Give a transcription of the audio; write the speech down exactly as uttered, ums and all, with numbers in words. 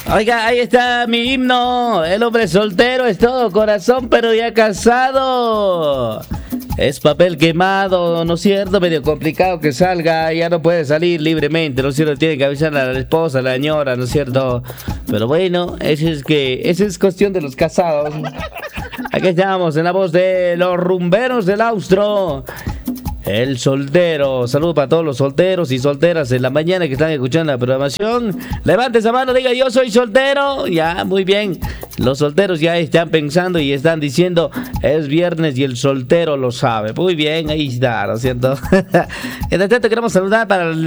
Oiga, ahí está mi himno. El hombre soltero es todo corazón, pero ya casado. Es papel quemado, ¿no es cierto? Medio complicado que salga, ya no puede salir libremente, ¿no es cierto? Tiene que avisar a la esposa, a la señora, ¿no es cierto? Pero bueno, ese es que, esa es cuestión de los casados. Aquí estamos en la voz de los rumberos del Austro. El soltero. Saludos para todos los solteros y solteras en la mañana que están escuchando la programación. Levante esa mano, diga yo soy soltero. Ya, muy bien. Los solteros ya están pensando y están diciendo es viernes y el soltero lo sabe. Muy bien, ahí está, ¿no es cierto? En este momento queremos saludar para el